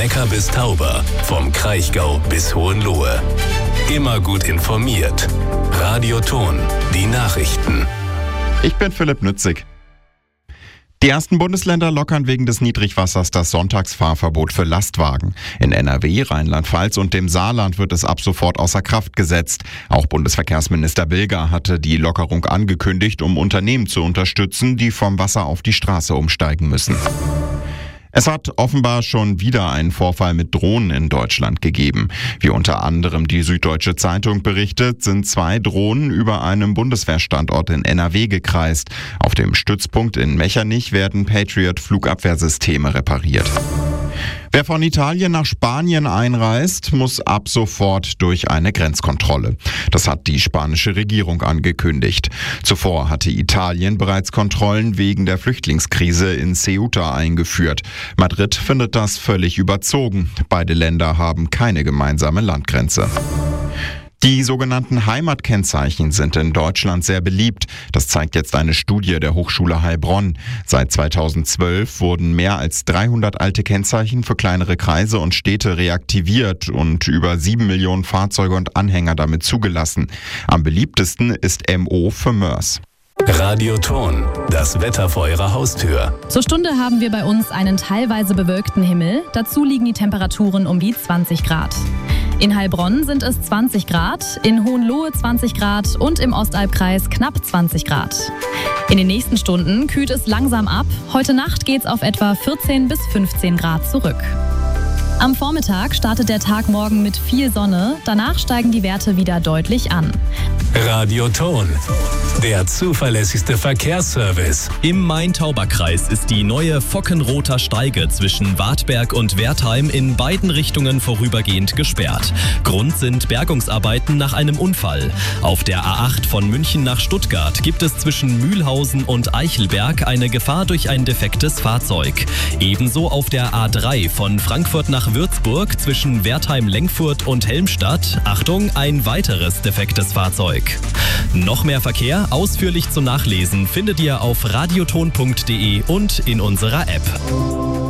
Neckar bis Tauber, vom Kraichgau bis Hohenlohe. Immer gut informiert. Radioton, die Nachrichten. Ich bin Philipp Nützig. Die ersten Bundesländer lockern wegen des Niedrigwassers das Sonntagsfahrverbot für Lastwagen. In NRW, Rheinland-Pfalz und dem Saarland wird es ab sofort außer Kraft gesetzt. Auch Bundesverkehrsminister Bilger hatte die Lockerung angekündigt, um Unternehmen zu unterstützen, die vom Wasser auf die Straße umsteigen müssen. Es hat offenbar schon wieder einen Vorfall mit Drohnen in Deutschland gegeben. Wie unter anderem die Süddeutsche Zeitung berichtet, sind 2 Drohnen über einem Bundeswehrstandort in NRW gekreist. Auf dem Stützpunkt in Mechernich werden Patriot-Flugabwehrsysteme repariert. Wer von Italien nach Spanien einreist, muss ab sofort durch eine Grenzkontrolle. Das hat die spanische Regierung angekündigt. Zuvor hatte Italien bereits Kontrollen wegen der Flüchtlingskrise in Ceuta eingeführt. Madrid findet das völlig überzogen. Beide Länder haben keine gemeinsame Landgrenze. Die sogenannten Heimatkennzeichen sind in Deutschland sehr beliebt. Das zeigt jetzt eine Studie der Hochschule Heilbronn. Seit 2012 wurden mehr als 300 alte Kennzeichen für kleinere Kreise und Städte reaktiviert und über 7 Millionen Fahrzeuge und Anhänger damit zugelassen. Am beliebtesten ist MO für Mörs. Radioton, das Wetter vor Ihrer Haustür. Zur Stunde haben wir bei uns einen teilweise bewölkten Himmel. Dazu liegen die Temperaturen um die 20 Grad. In Heilbronn sind es 20 Grad, in Hohenlohe 20 Grad und im Ostalbkreis knapp 20 Grad. In den nächsten Stunden kühlt es langsam ab. Heute Nacht geht's auf etwa 14 bis 15 Grad zurück. Am Vormittag startet der Tag morgen mit viel Sonne. Danach steigen die Werte wieder deutlich an. Radioton, der zuverlässigste Verkehrsservice. Im Main-Tauber-Kreis ist die neue Fockenrother Steige zwischen Wartberg und Wertheim in beiden Richtungen vorübergehend gesperrt. Grund sind Bergungsarbeiten nach einem Unfall. Auf der A8 von München nach Stuttgart gibt es zwischen Mühlhausen und Eichelberg eine Gefahr durch ein defektes Fahrzeug. Ebenso auf der A3 von Frankfurt nach Würzburg zwischen Wertheim-Lenkfurt und Helmstadt. Achtung, ein weiteres defektes Fahrzeug. Noch mehr Verkehr, ausführlich zum Nachlesen, findet ihr auf radioton.de und in unserer App.